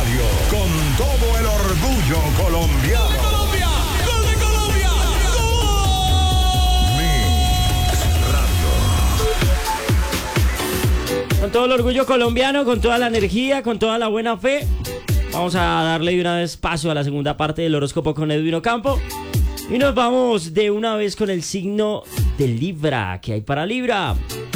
Radio, con todo el orgullo colombiano. ¡Colombia! ¡Gol de Colombia! Mix Radio. Con todo el orgullo colombiano, con toda la energía, con toda la buena fe, vamos a darle de una vez paso a la segunda parte del horóscopo con Edwin Ocampo. Y nos vamos de una vez con el signo de Libra. ¿Qué hay para Libra?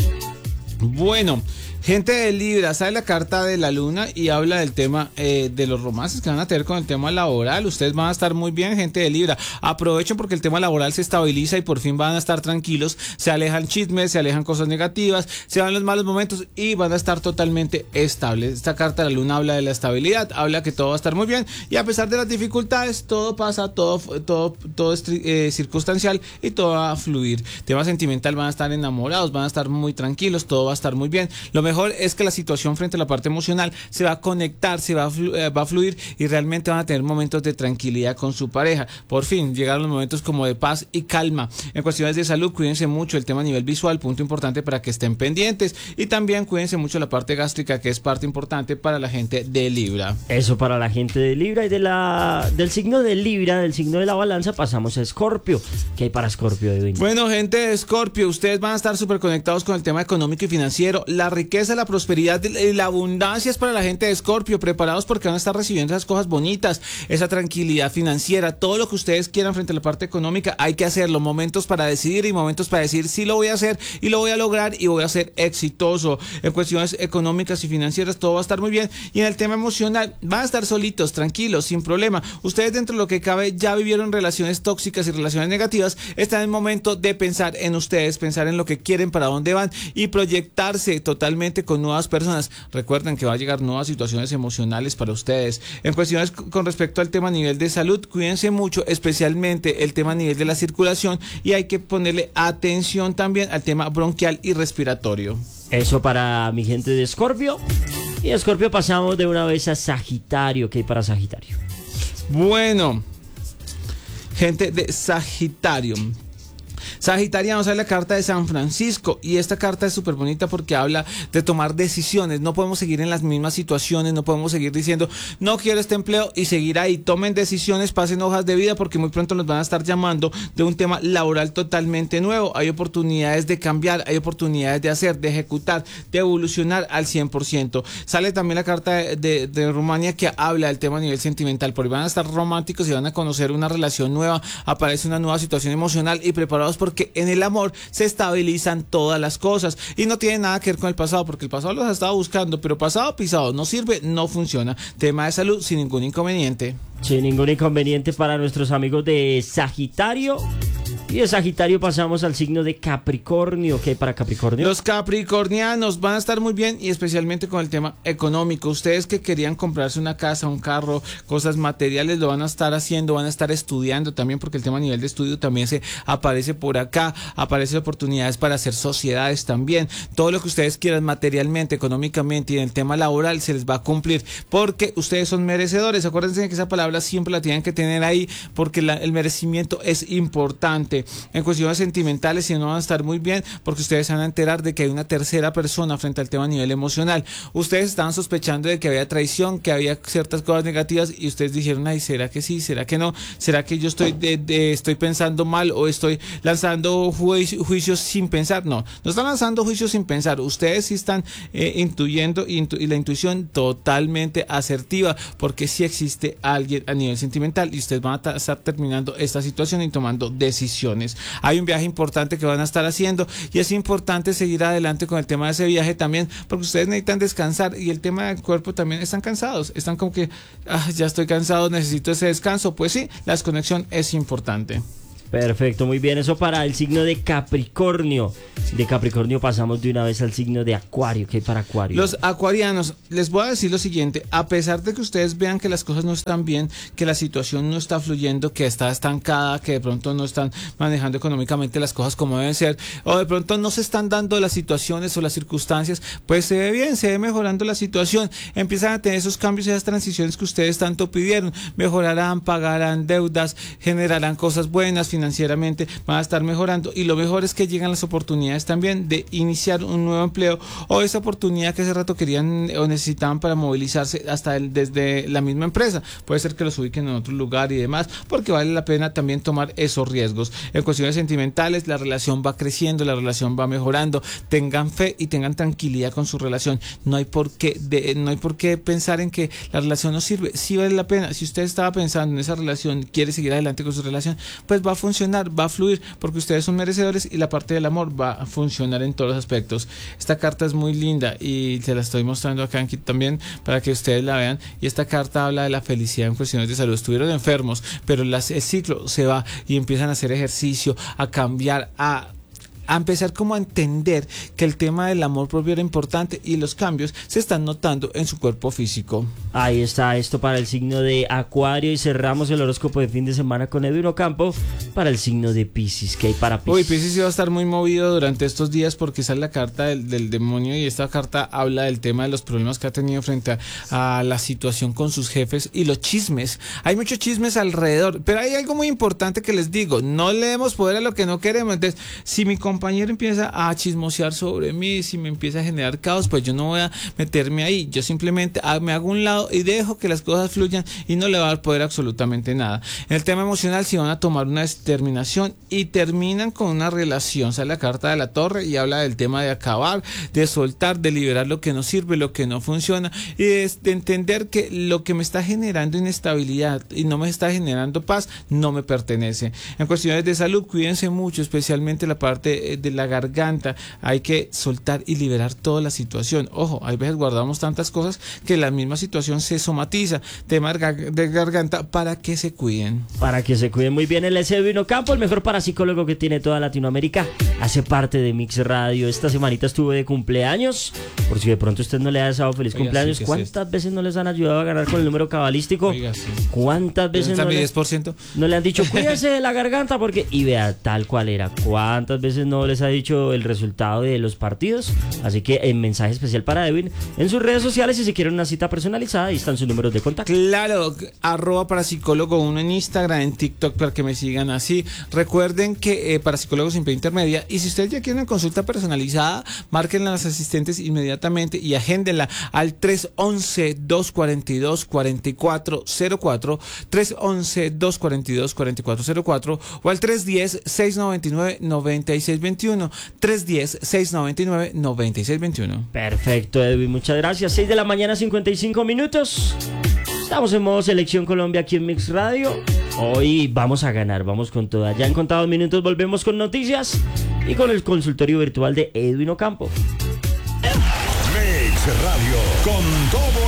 Bueno, gente de Libra, sale la carta de la luna y habla del tema de los romances que van a tener con el tema laboral. Ustedes van a estar muy bien, gente de Libra. Aprovechen porque el tema laboral se estabiliza y por fin van a estar tranquilos. Se alejan chismes, se alejan cosas negativas, se van los malos momentos y van a estar totalmente estables. Esta carta de la luna habla de la estabilidad, habla que todo va a estar muy bien y a pesar de las dificultades, todo pasa, todo es circunstancial y todo va a fluir. Tema sentimental, van a estar enamorados, van a estar muy tranquilos, todo va a estar muy bien. Lo mejor es que la situación frente a la parte emocional se va a conectar, se va a fluir y realmente van a tener momentos de tranquilidad con su pareja. Por fin llegaron los momentos como de paz y calma. En cuestiones de salud, cuídense mucho el tema a nivel visual, punto importante para que estén pendientes, y también cuídense mucho la parte gástrica, que es parte importante para la gente de Libra. Eso para la gente de Libra. Y del signo de Libra, del signo de la balanza, pasamos a Escorpio. ¿Qué hay para Escorpio, Edwin? Bueno, gente de Escorpio, ustedes van a estar súper conectados con el tema económico y financiero. La riqueza, la prosperidad y la abundancia es para la gente de Escorpio. Preparados porque van a estar recibiendo esas cosas bonitas, esa tranquilidad financiera, todo lo que ustedes quieran frente a la parte económica. Hay que hacerlo, momentos para decidir y momentos para decir sí lo voy a hacer y lo voy a lograr y voy a ser exitoso. En cuestiones económicas y financieras todo va a estar muy bien, y en el tema emocional van a estar solitos, tranquilos, sin problema. Ustedes, dentro de lo que cabe, ya vivieron relaciones tóxicas y relaciones negativas. Está en el momento de pensar en ustedes, pensar en lo que quieren, para dónde van y proyectarse totalmente con nuevas personas. Recuerden que va a llegar nuevas situaciones emocionales para ustedes. En cuestiones con respecto al tema a nivel de salud, cuídense mucho, especialmente el tema a nivel de la circulación, y hay que ponerle atención también al tema bronquial y respiratorio. Eso para mi gente de Escorpio. Y de Escorpio pasamos de una vez a Sagitario. ¿Qué hay para Sagitario? Bueno, gente de Sagitario. Sagitariano, sale la carta de San Francisco, y esta carta es súper bonita porque habla de tomar decisiones. No podemos seguir en las mismas situaciones, no podemos seguir diciendo no quiero este empleo y seguir ahí. Tomen decisiones, pasen hojas de vida, porque muy pronto nos van a estar llamando de un tema laboral totalmente nuevo. Hay oportunidades de cambiar, hay oportunidades de hacer, de ejecutar, de evolucionar al 100%. Sale también la carta de Rumania, que habla del tema a nivel sentimental, porque van a estar románticos y van a conocer una relación nueva, aparece una nueva situación emocional, y preparados porque en el amor se estabilizan todas las cosas y no tiene nada que ver con el pasado, porque el pasado los ha estado buscando, pero pasado pisado no sirve, no funciona. Tema de salud sin ningún inconveniente. Sin ningún inconveniente para nuestros amigos de Sagitario. Y de Sagitario pasamos al signo de Capricornio. ¿Qué hay para Capricornio? Los capricornianos van a estar muy bien, y especialmente con el tema económico. Ustedes que querían comprarse una casa, un carro, cosas materiales, lo van a estar haciendo, van a estar estudiando también, porque el tema a nivel de estudio también se aparece por acá. Aparecen oportunidades para hacer sociedades también. Todo lo que ustedes quieran materialmente, económicamente y en el tema laboral se les va a cumplir, porque ustedes son merecedores. Acuérdense que esa palabra siempre la tienen que tener ahí, porque el merecimiento es importante. En cuestiones sentimentales, si no, van a estar muy bien, porque ustedes se van a enterar de que hay una tercera persona frente al tema a nivel emocional. Ustedes estaban sospechando de que había traición, que había ciertas cosas negativas, y ustedes dijeron, ay, ¿será que sí? ¿Será que no? ¿Será que yo estoy pensando mal o estoy lanzando juicios sin pensar? No están lanzando juicios sin pensar. Ustedes sí están intuyendo, y la intuición totalmente asertiva, porque sí existe alguien a nivel sentimental, y ustedes van a estar terminando esta situación y tomando decisiones. Hay un viaje importante que van a estar haciendo, y es importante seguir adelante con el tema de ese viaje también, porque ustedes necesitan descansar, y el tema del cuerpo también. Están cansados, están como que ya estoy cansado, necesito ese descanso. Pues sí, la desconexión es importante. Perfecto, muy bien, eso para el signo de Capricornio. De Capricornio pasamos de una vez al signo de Acuario. ¿Qué hay para Acuario? Los acuarianos, les voy a decir lo siguiente: a pesar de que ustedes vean que las cosas no están bien, que la situación no está fluyendo, que está estancada, que de pronto no están manejando económicamente las cosas como deben ser, o de pronto no se están dando las situaciones o las circunstancias, pues se ve bien, se ve mejorando la situación. Empiezan a tener esos cambios y esas transiciones que ustedes tanto pidieron. Mejorarán, pagarán deudas, generarán cosas buenas, financieramente van a estar mejorando, y lo mejor es que llegan las oportunidades también de iniciar un nuevo empleo, o esa oportunidad que hace rato querían o necesitaban para movilizarse desde la misma empresa. Puede ser que los ubiquen en otro lugar y demás, porque vale la pena también tomar esos riesgos. En cuestiones sentimentales, la relación va creciendo, la relación va mejorando. Tengan fe y tengan tranquilidad con su relación. No hay por qué pensar en que la relación no sirve. Sí vale la pena. Si usted estaba pensando en esa relación, quiere seguir adelante con su relación, pues va a funcionar, va a fluir, porque ustedes son merecedores y la parte del amor va a funcionar en todos los aspectos. Esta carta es muy linda y se la estoy mostrando acá aquí también para que ustedes la vean, y esta carta habla de la felicidad en cuestiones de salud. Estuvieron enfermos, pero el ciclo se va y empiezan a hacer ejercicio, a cambiar, a empezar como a entender que el tema del amor propio era importante, y los cambios se están notando en su cuerpo físico. Ahí está esto para el signo de Acuario, y cerramos el horóscopo de fin de semana con Edwin Ocampo para el signo de Piscis. ¿Qué hay para Piscis? Uy, Piscis va a estar muy movido durante estos días porque sale la carta del demonio, y esta carta habla del tema de los problemas que ha tenido frente a la situación con sus jefes y los chismes. Hay muchos chismes alrededor, pero hay algo muy importante que les digo: no le demos poder a lo que no queremos. Entonces, si mi compañero empieza a chismosear sobre mí, si me empieza a generar caos, pues yo no voy a meterme ahí. Yo simplemente me hago un lado y dejo que las cosas fluyan, y no le va a dar poder absolutamente nada. En el tema emocional, si van a tomar una determinación y terminan con una relación, sale la carta de la Torre y habla del tema de acabar, de soltar, de liberar lo que no sirve, lo que no funciona, y de entender que lo que me está generando inestabilidad y no me está generando paz no me pertenece. En cuestiones de salud, cuídense mucho, especialmente la parte de la garganta. Hay que soltar y liberar toda la situación. Ojo, hay veces guardamos tantas cosas que la misma situación se somatiza. Tema de garganta, para que se cuiden. Para que se cuiden muy bien. El Edwin Ocampo, el mejor parapsicólogo que tiene toda Latinoamérica, hace parte de Mix Radio. Esta semanita estuve de cumpleaños, por si de pronto usted no le ha deseado feliz cumpleaños. Sí, ¿cuántas veces no les han ayudado a ganar con el número cabalístico? Oiga, sí. ¿Cuántas veces no 10%? No le han dicho cuídese de la garganta? Porque, y vea, tal cual era. ¿Cuántas veces no les ha dicho el resultado de los partidos? Así que en mensaje especial para Edwin en sus redes sociales, si se quieren una cita personalizada, ahí están sus números de contacto. Claro, @parapsicólogo1 en Instagram, en TikTok, para que me sigan así. Recuerden que Parapsicólogo sin P intermedia, y si ustedes ya quieren una consulta personalizada, márquenla a las asistentes inmediatamente y agéndenla al 311-242-4404, 311-242-4404, o al 310-699-9621, 310-699-9621. Perfecto, Edwin, muchas gracias. 6 de la mañana, 55 minutos. Estamos en modo Selección Colombia aquí en Mix Radio. Hoy vamos a ganar, vamos con toda. Ya en contados minutos volvemos con noticias y con el consultorio virtual de Edwin Ocampo. Mix Radio, con todo